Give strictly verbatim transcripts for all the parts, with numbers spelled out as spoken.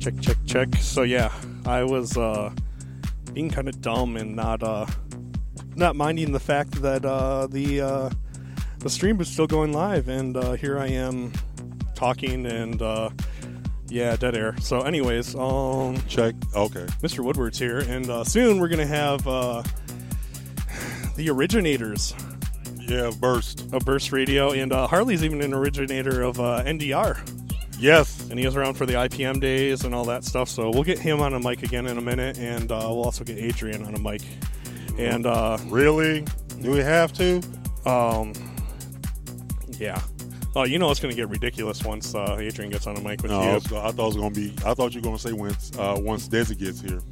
Check, check, check. So yeah, I was uh, being kind of dumb and not uh, not minding the fact that uh, the uh, the stream was still going live, and uh, here I am talking and uh, yeah, dead air. So, anyways, um, check. Okay, Mister Woodward's here, and uh, soon we're gonna have uh, the originators. Yeah, Burst of Burst Radio, and uh, Harley's even an originator of uh, N D R. Yes. And he was around for the I P M days and all that stuff, so we'll get him on a mic again in a minute, and uh, we'll also get Adrian on a mic. And uh, Really? Do we have to? Um, yeah. Oh, you know it's going to get ridiculous once uh, Adrian gets on a mic with No, you. I, was, I thought it was going to be, I thought you were going to say once, uh, once Desi gets here.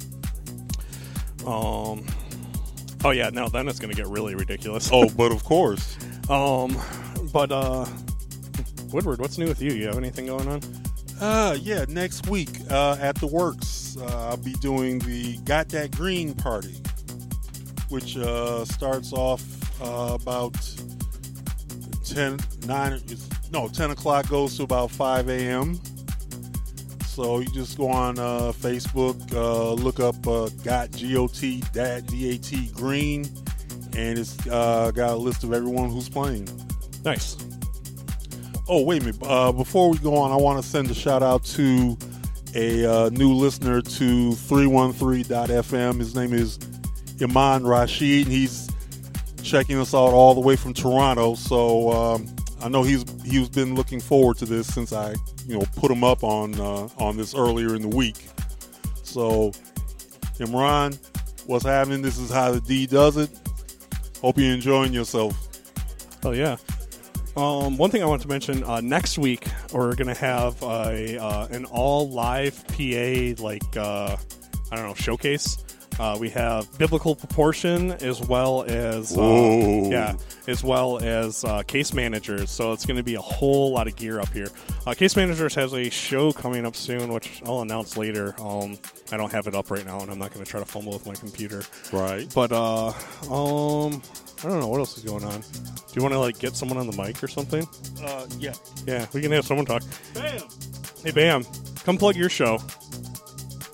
Um, oh, yeah, no, then it's going to get really ridiculous. Oh, but of course. um, but, uh... Woodward, what's new with you? You have anything going on? Uh, yeah, next week uh, at the Works, uh, I'll be doing the Got That Green party, which uh, starts off uh, about ten, nine, no, ten o'clock, goes to about five a.m. So you just go on uh, Facebook, uh, look up uh, Got G O T, Dat, D A T Green, and it's uh, got a list of everyone who's playing. Nice. Oh, wait a minute. Uh, before we go on, I want to send a shout out to a uh, new listener to three one three dot f m. His name is Iman Rashid. He's checking us out all the way from Toronto. So um, I know he's he's been looking forward to this since I you know put him up on uh, on this earlier in the week. So Imran, what's happening? This is how the D does it. Hope you're enjoying yourself. Oh yeah. Um, one thing I want to mention, uh, next week we're going to have a, uh, an all live P A, like, uh, I don't know, showcase. Uh, we have Biblical Proportion as well as, uh, yeah, as well as uh, Case Managers. So it's going to be a whole lot of gear up here. Uh, Case Managers has a show coming up soon, which I'll announce later. Um, I don't have it up right now, and I'm not going to try to fumble with my computer. Right. But, uh, um... I don't know what else is going on. Do you want to like get someone on the mic or something? Uh, yeah. Yeah, we can have someone talk. Bam. Hey, Bam, come plug your show.